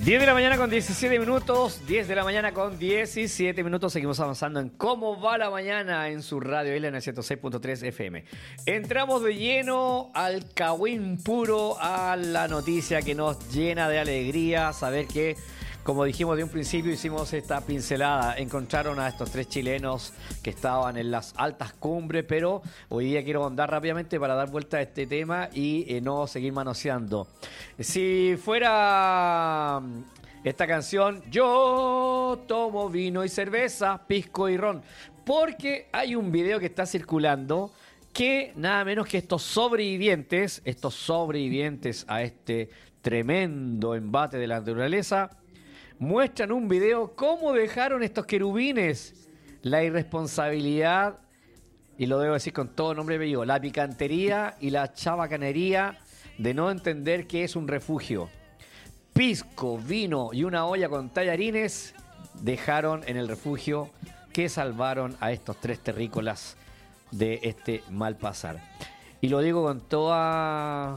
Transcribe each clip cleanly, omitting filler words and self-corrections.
10 de la mañana con 17 minutos, 10 de la mañana con 17 minutos, seguimos avanzando en Cómo va la mañana en su radio Isla en el 106.3 FM. Entramos de lleno al Cahuín puro, a la noticia que nos llena de alegría, saber que, como dijimos de un principio, hicimos esta pincelada. Encontraron a estos tres chilenos que estaban en las altas cumbres, pero hoy día quiero andar rápidamente para dar vuelta a este tema y no seguir manoseando. Si fuera esta canción, yo tomo vino y cerveza, pisco y ron, porque hay un video que está circulando que nada menos que estos sobrevivientes a este tremendo embate de la naturaleza, muestran un video cómo dejaron estos querubines la irresponsabilidad, y lo debo decir con todo nombre y apellido, la picantería y la chabacanería de no entender que es un refugio. Pisco, vino y una olla con tallarines dejaron en el refugio que salvaron a estos tres terrícolas de este mal pasar. Y lo digo con toda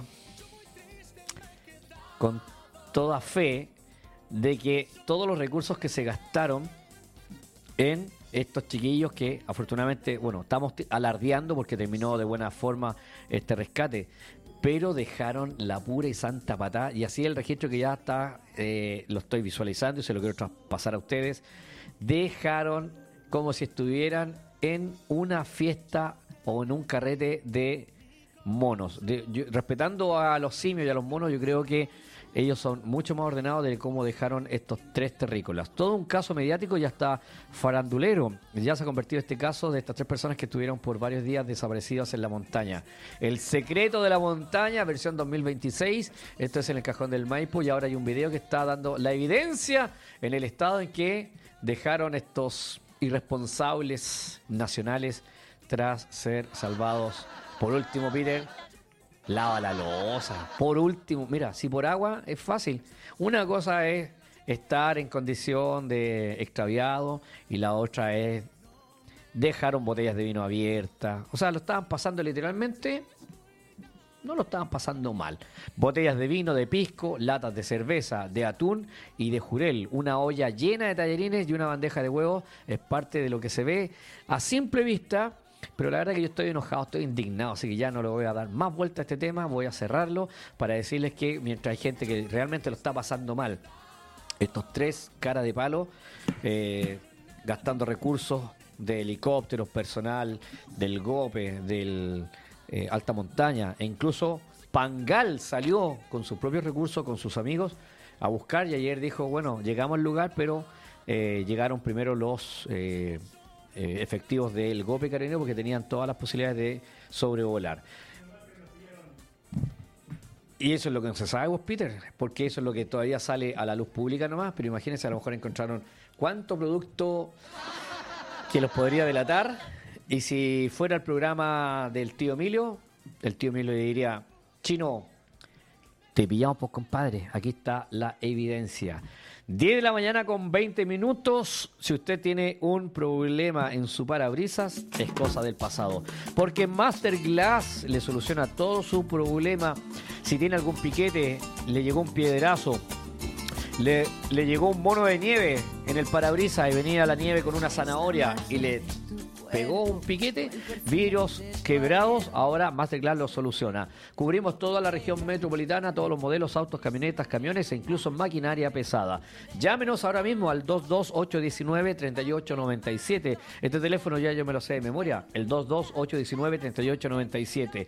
fe, de que todos los recursos que se gastaron en estos chiquillos que afortunadamente, bueno, estamos alardeando porque terminó de buena forma este rescate, pero dejaron la pura y santa patada, y así el registro que ya está, lo estoy visualizando y se lo quiero traspasar a ustedes, dejaron como si estuvieran en una fiesta o en un carrete de monos. Respetando a los simios y a los monos, yo creo que ellos son mucho más ordenados de cómo dejaron estos tres terrícolas. Todo un caso mediático, ya está farandulero. Ya se ha convertido este caso de estas tres personas que estuvieron por varios días desaparecidas en la montaña. El secreto de la montaña, versión 2026. Esto es en el Cajón del Maipo, y ahora hay un video que está dando la evidencia en el estado en que dejaron estos irresponsables nacionales tras ser salvados. Por último, Peter, lava la loza. Por último, mira, si por agua es fácil. Una cosa es estar en condición de extraviado y la otra es dejaron botellas de vino abiertas. O sea, lo estaban pasando literalmente, no lo estaban pasando mal. Botellas de vino, de pisco, latas de cerveza, de atún y de jurel. Una olla llena de tallarines y una bandeja de huevos es parte de lo que se ve a simple vista. Pero la verdad es que yo estoy enojado, estoy indignado, así que ya no le voy a dar más vuelta a este tema, voy a cerrarlo para decirles que mientras hay gente que realmente lo está pasando mal, estos tres cara de palo, gastando recursos de helicópteros, personal, del GOPE, del Alta Montaña, e incluso Pangal salió con sus propios recursos, con sus amigos, a buscar, y ayer dijo, bueno, llegamos al lugar, pero llegaron primero los efectivos del GOPE Carabinero porque tenían todas las posibilidades de sobrevolar. Y eso es lo que no se sabe, vos, Peter, porque eso es lo que todavía sale a la luz pública nomás, pero imagínense, a lo mejor encontraron cuánto producto que los podría delatar, y si fuera el programa del tío Emilio, el tío Emilio le diría, Chino, te pillamos, pues, compadre, aquí está la evidencia. 10 de la mañana con 20 minutos. Si usted tiene un problema en su parabrisas, es cosa del pasado, porque Masterglass le soluciona todo su problema. Si tiene algún piquete, le llegó un piedrazo, le llegó un mono de nieve en el parabrisas y venía la nieve con una zanahoria y le pegó un piquete, vidrios quebrados, ahora Masterglass lo soluciona. Cubrimos toda la región metropolitana, todos los modelos, autos, camionetas, camiones e incluso maquinaria pesada. Llámenos ahora mismo al 22819-3897. Este teléfono ya yo me lo sé de memoria, el 22819-3897.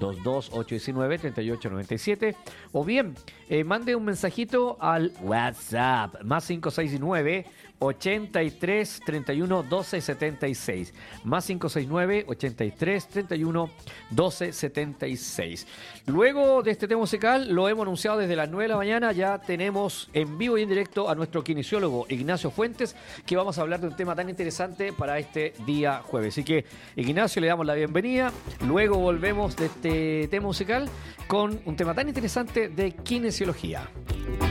22819-3897. O bien, mande un mensajito al WhatsApp, más 569 83 31 12 76, más 569 83 31 12 76. Luego de este tema musical, lo hemos anunciado desde las 9 de la mañana, ya tenemos en vivo y en directo a nuestro kinesiólogo Ignacio Fuentes, que vamos a hablar de un tema tan interesante para este día jueves. Así que, Ignacio, le damos la bienvenida. Luego volvemos de este tema musical con un tema tan interesante de kinesiología.